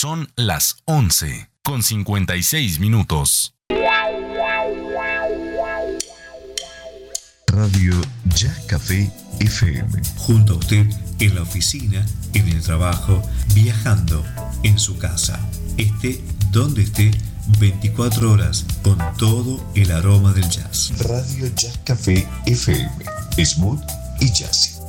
Son las 11:56. Radio Jazz Café FM. Junto a usted en la oficina, en el trabajo, viajando, en su casa. Esté donde esté, 24 horas con todo el aroma del jazz. Radio Jazz Café FM. Smooth y jazzy.